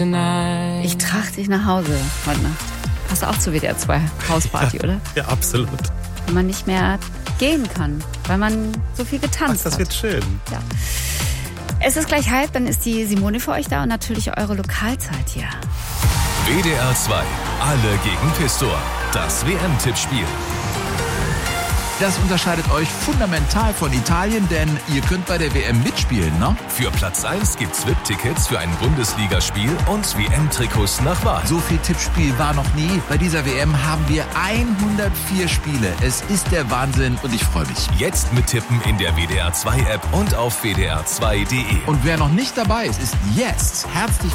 tonight. Ich trage dich nach Hause heute Nacht. Passt auch zu WDR 2 Hausparty, oder? Ja, absolut. Wenn man nicht mehr gehen kann, weil man so viel getanzt Das hat. wird schön. Ja. Es ist gleich halb, dann ist die Simone für euch da und natürlich eure Lokalzeit hier. WDR 2, alle gegen Pistor. Das WM-Tippspiel. Das unterscheidet euch fundamental von Italien, denn ihr könnt bei der WM mitspielen, ne? Für Platz 1 gibt's VIP-Tickets für ein Bundesligaspiel und WM-Trikots nach Wahl. So viel Tippspiel war noch nie. Bei dieser WM haben wir 104 Spiele. Es ist der Wahnsinn und ich freue mich. Jetzt mittippen in der WDR 2 App und auf wdr2.de. Und wer noch nicht dabei ist, ist jetzt herzlich